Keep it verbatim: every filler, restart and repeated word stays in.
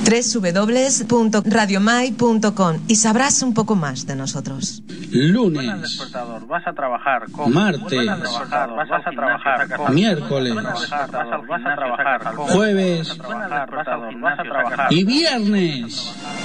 doble u doble u doble u punto radio mai punto com y sabrás un poco más de nosotros. Lunes, vas a trabajar con... martes, vas a trabajar con... miércoles, vas a trabajar con... jueves vas a trabajar y viernes.